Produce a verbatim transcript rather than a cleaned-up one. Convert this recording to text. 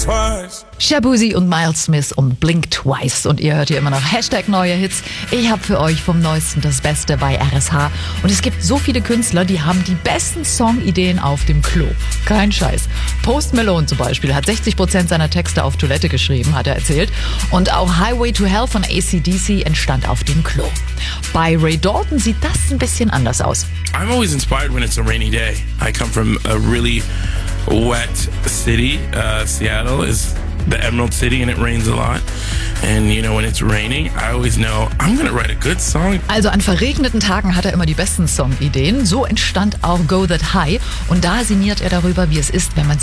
twice. Shaboozey und Miles Smith und Blink Twice. Und ihr hört hier immer noch Hashtag neue Hits. Ich habe für euch vom Neuesten das Beste bei R S H. Und es gibt so viele Künstler, die haben die besten Songideen auf dem Klo. Kein Scheiß. Post Malone zum Beispiel hat sechzig Prozent seiner Texte auf Toilette geschrieben, hat er erzählt. Und auch Highway to Hell von A C D C entstand auf dem Klo. Bei Ray Dalton sieht das ein bisschen anders aus. I'm always inspired when it's a rainy day. I come from a really wet city. Uh, Seattle is the Emerald City and it rains a lot. And you know, when it's raining, I always know I'm gonna write a good song. Also an verregneten Tagen hat er immer die besten Songideen. So entstand auch Go That High. Und da sinniert er darüber, wie es ist, wenn man